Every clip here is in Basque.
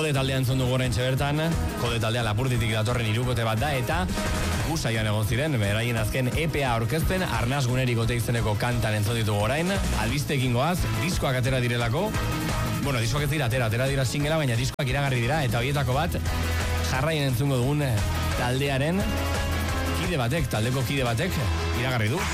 Kode taldea entzun dugu oraintxe bertan, Kode taldea Lapurditik datorren hirukote bat da, eta Gusaian egon ziren, beraien azken EPA aurkezten, Arnaz Gunerik ote izeneko kantan entzun ditugu orain, albisteekin goaz, diskoak atera direlako, bueno, diskoak ez dira atera dira singela, baina diskoak iragarri dira, eta horietako bat, jarraien entzungo dugun taldearen taldeko kide batek, iragarri du.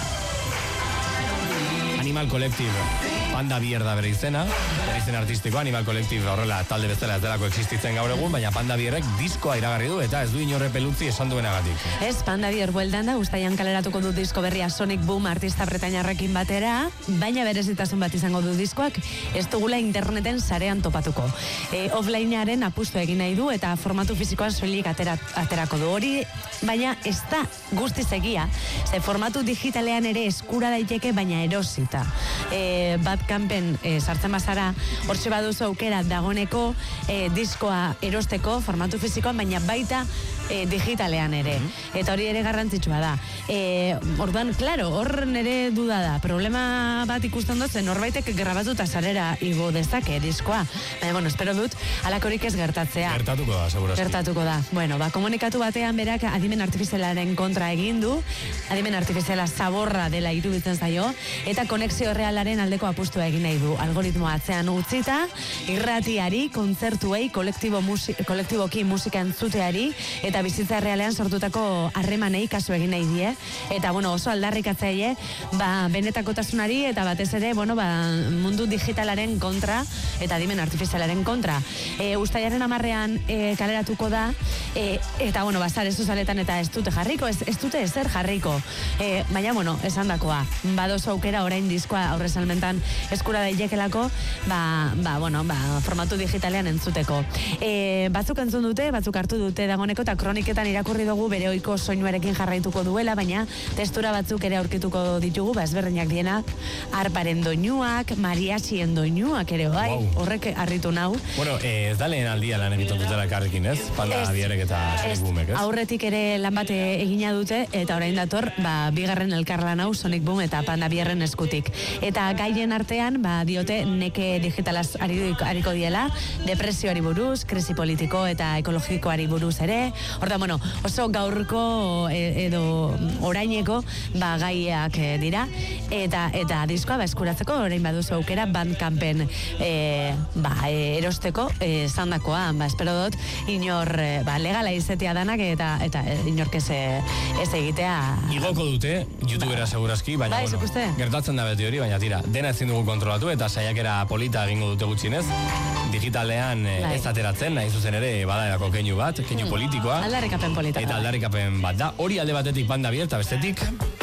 Animal Collective, Panda Bier da bere izena artistikoa, Animal Collective horrela talde bezala ez delako existitzen gaur egun, baina Panda Bierrek diskoa iragarri du eta ez du inorre pelutzi esan duenagatik. Ez, Panda Bier bueltan da, uztaian kaleratuko du disko berria Sonic Boom artista bretainarrekin batera, baina berezitasun bat izango du diskoak, ez dugula interneten sarean topatuko. Offlinearen apustu egin nahi du eta formatu fisikoan soilik aterako du hori, baina ez da guztiz egia, ze formatu digitalean ere eskura daiteke, baina erosita. Bandcampen sartzen bazara, hortxe baduzu aukera dagoneko diskoa erosteko formatu fisikoan, baina baita digitalean ere. Eta hori ere garrantzitsua da. Orduan, klaro, hor nere duda da. Problema bat ikusten dut, norbaitek grabatuta sarera igo dezake diskoa. Baina, bueno, espero dut, alakorik ez gertatzea. Gertatuko da, segurazki. Gertatuko da. Bueno, komunikatu batean berak adimen artifizialaren kontra egin du, adimen artifiziala zaborra dela iruditzen zaio, eta konexio realaren aldeko apustua egin nahi du. Algoritmoa atzean utzita, irratiari, kontzertuei, kolektiboki musika entzuteari, eta bizitza realean sortutako harremanei kasu egin nahi die. Eta, bueno, oso aldarrikatzaile, benetakotasunari, eta batez ere, bueno, mundu digitalaren kontra, eta adimen artifizialaren kontra. Uztailaren 10 kaleratuko da, eta, bueno, bazar ez uzaletan eta ez dute jarriko, ez dute ezer jarriko. Baina, bueno, esan dakoa, badozo aukera orain diskoa aurrezalmentan eskura dailekelako, formatu digitalean entzuteko. Batzuk entzun dute, batzuk hartu dute dagoneko, eta kroniketan irakurri dugu bere ohiko soinuarekin jarraituko duela, baina testura batzuk ere aurkituko ditugu, ezberdinak dienak, arparen doinuak, mariachien doinuak ere, bai, horrek harritu nau. Bueno, ez da lehen aldia lan egiten dutela karrekin, ez? Panda Bierrek eta Sonic Boomek, ez? Aurretik ere lan bat egina dute, eta orain dator, bigarren elkarlan hau Sonic Boom eta Panda Bierren eskutik. Eta gaien artean, diote neke digitalaz ariko diela, depresioari buruz, krisi politiko eta ekologikoari buruz ere. Horda, bueno, oso gaurko edo oraineko gaiak dira, eta diskoa eskuratzeko orain baduzu aukera Bandcampen erosteko zandakoa, espero dut inor legala izetea danak eta inork ez egitea. Igoko dute, YouTubera segurazki, baina gertatzen da beti hori, baina tira, dena ezin dugu kontrolatu eta saiakera polita egingo dute gutxinez, digitalean ez ateratzen, nahi zuzen ere badaerako keinu bat, keinu politikoa. Aldarrikapen polita. Eta aldarrikapen bat da. Hori alde batetik Panda Bier, eta bestetik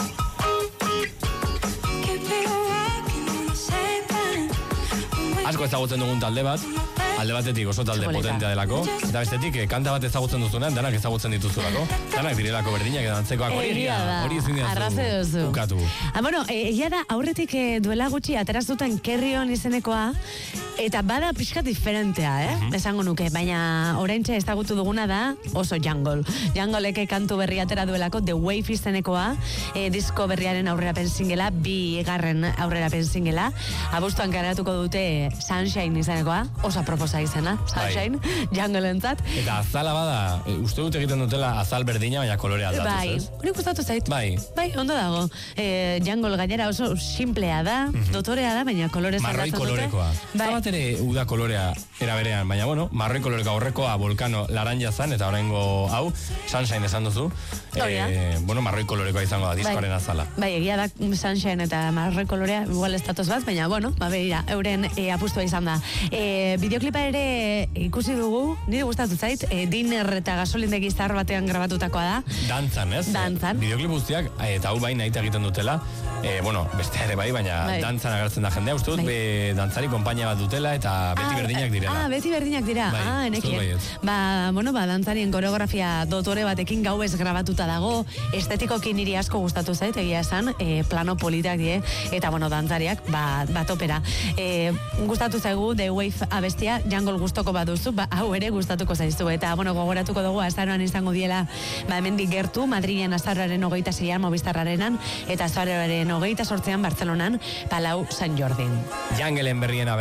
asko ezagutzen dugun talde bat, alde batetik oso talde potentea delako, eta bestetik kanta bat ezagutzen duzunean, danak ezagutzen dituzulako, danak direlako berdinak edo antzekoak hori ezin diazu ukatu. Bueno, egia da, aurretik duela gutxi aterazuten Kerrion izenekoa, eta bada pixka diferentea, esango nuke, baina oraintxe ezagutu duguna da oso Jungle. Jungleke kantu berri atera duelako, The Wave izenekoa, disko berriaren aurrerapen singela, 2. aurrerapen singela, abuztuan kaleratuko dute Sunshine izenekoa, oso proposa izena, Sunshine, Jungle entzat. Eta azala bada, uste dut egiten dutela azal berdina, baina kolore aldatuz, ez? Hori gustatu zait. Bai, ondo dago. Jungle gainera oso simplea da, dotorea da, baina kolorez aldatzen dute. Marroi kolorekoa. Ere uda kolorea eraberean, baina bueno, marroi koloreka horrekoa Volcano laranja zan, eta oraingo hau Sunshine esan duzu. Bueno, marroi kolorekoa izango da diskoaren azala. Bai, egia da Sunshine eta marroi kolorea igual estatus bat, baina bueno, begira, euren apustua izan da. Bideoklipa ere ikusi dugu, nire gustatu zait, Dinner eta gasolindegi zahar batean grabatutakoa da. Dantzan, ez? Dantzan. Bideoklip guztiak, eta hau bai nahi egiten dutela, bueno, beste ere bai, baina dantzan agertzen da jendea, uste dut, dantzari konpainia bat dutela, eta beti berdinak direla. Beti berdinak dira. Enekien. Dantzarien koreografia dotore batekin gauez grabatuta dago, estetikoki niri asko gustatu zait, egia esan, plano politak die, eta dantzariak, batopera. Gustatu zaigu, The Wave abestia, Jungle gustoko baduzu, hau ere gustatuko zaizu, eta gogoratuko dugu, azaroan izango diela, hemendik gertu, Madrilen azaroaren 26an Movistarrarenan, eta azaroaren 28an Bartzelonan, Palau Sant Jordin. Jungleen berriena beraz,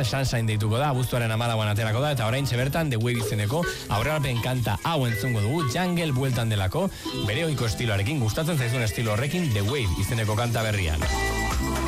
Sunshine deituko da, abuztuaren 14an aterako da, eta oraintxe bertan The Wave izeneko aurrerapen kanta hau entzungo dugu, Jungle bueltan delako, bere ohiko estiloarekin, gustatzen zaizun estilo horrekin The Wave izeneko kanta berrian.